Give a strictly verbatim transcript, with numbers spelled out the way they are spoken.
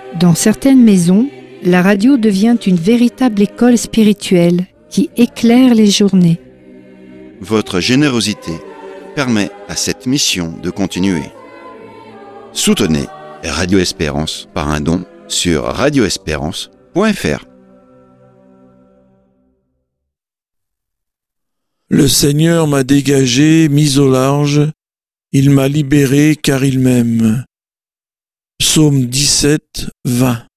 Dans certaines maisons, la radio devient une véritable école spirituelle qui éclaire les journées. Votre générosité permet à cette mission de continuer. Soutenez Radio Espérance par un don sur radio espérance point f r. Le Seigneur m'a dégagé, mis au large, il m'a libéré car il m'aime. Psaume dix-sept, vingt.